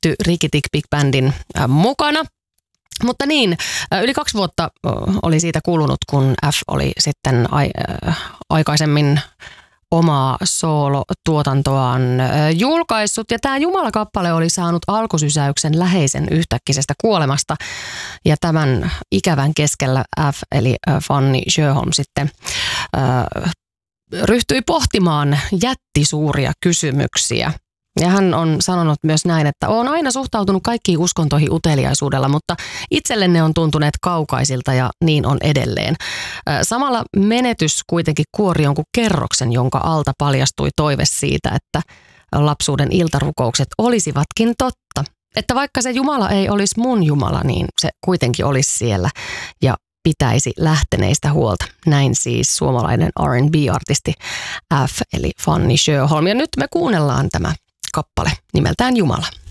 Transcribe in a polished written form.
pidetty Ricky Tick Big Bandin mukana. Mutta niin, yli 2 vuotta oli siitä kulunut, kun F oli sitten aikaisemmin omaa soolo-tuotantoaan julkaissut. Ja tämä Jumala-kappale oli saanut alkusysäyksen läheisen yhtäkkisestä kuolemasta. Ja tämän ikävän keskellä F, eli Fanny Sjöholm, sitten ryhtyi pohtimaan jättisuuria kysymyksiä. Ja hän on sanonut myös näin, että olen aina suhtautunut kaikkiin uskontoihin uteliaisuudella, mutta itselle ne on tuntuneet kaukaisilta ja niin on edelleen. Samalla menetys kuitenkin kuori jonkun kerroksen, jonka alta paljastui toive siitä, että lapsuuden iltarukoukset olisivatkin totta. Että vaikka se Jumala ei olisi mun Jumala, niin se kuitenkin olisi siellä ja pitäisi lähteneistä huolta. Näin siis suomalainen R&B-artisti F, eli Fanny Sjöholm. Ja nyt me kuunnellaan tämä kappale nimeltään Jumala.